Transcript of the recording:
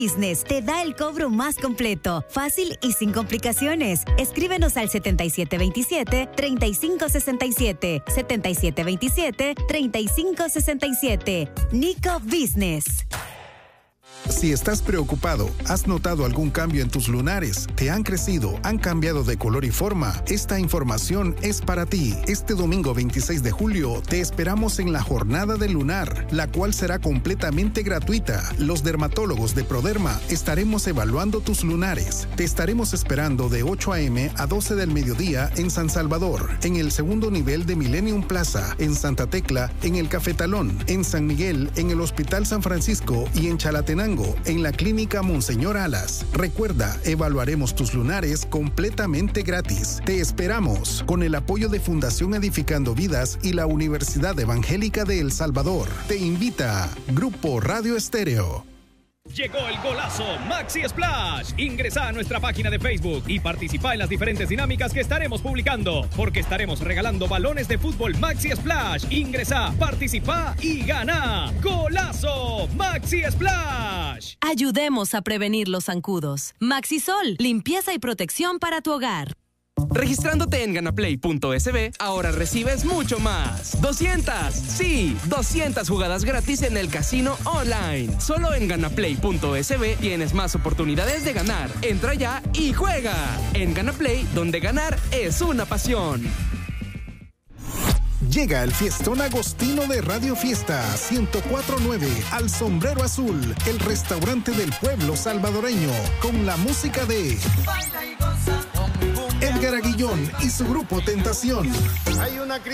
Business te da el cobro más completo, fácil y sin complicaciones. Escríbenos al 7727-3567, 7727-3567. Nico Business. Si estás preocupado, has notado algún cambio en tus lunares, te han crecido, han cambiado de color y forma, esta información es para ti. Este domingo 26 de julio te esperamos en la Jornada del Lunar, la cual será completamente gratuita. Los dermatólogos de Proderma estaremos evaluando tus lunares. Te estaremos esperando de 8 a.m. a 12 del mediodía en San Salvador, en el segundo nivel de Millennium Plaza, en Santa Tecla, en el Cafetalón, en San Miguel, en el Hospital San Francisco y en Chalatenango, en la Clínica Monseñor Alas. Recuerda, evaluaremos tus lunares completamente gratis. Te esperamos con el apoyo de Fundación Edificando Vidas y la Universidad Evangélica de El Salvador. Te invita Grupo Radio Estéreo. Llegó el golazo Maxi Splash. Ingresa a nuestra página de Facebook y participa en las diferentes dinámicas que estaremos publicando, porque estaremos regalando balones de fútbol Maxi Splash. Ingresa, participa y gana. ¡Golazo Maxi Splash! Ayudemos a prevenir los zancudos. Maxisol, limpieza y protección para tu hogar. Registrándote en ganaplay.sb, ahora recibes mucho más. 200 jugadas gratis en el casino online. Solo en ganaplay.sb tienes más oportunidades de ganar. Entra ya y juega. En Ganaplay, donde ganar es una pasión. Llega el fiestón agostino de Radio Fiesta 104.9 al Sombrero Azul, el restaurante del pueblo salvadoreño, con la música de Edgar Aguillón y su grupo Tentación.